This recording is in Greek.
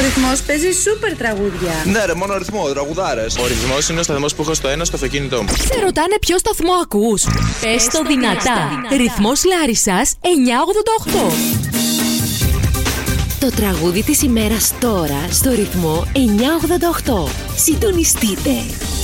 Ρυθμός παίζει σούπερ τραγούδια. Ναι, ρε, μόνο ρυθμό, τραγουδάρες. Ο Ρυθμός είναι ο σταθμός που έχω στο ένα στο αυτοκίνητό μου. Σε ρωτάνε ποιο σταθμό ακούς? Πες το δυνατά. Ρυθμός Λάρισσας 988. Το τραγούδι της ημέρας τώρα στο ρυθμό 988. Συντονιστείτε.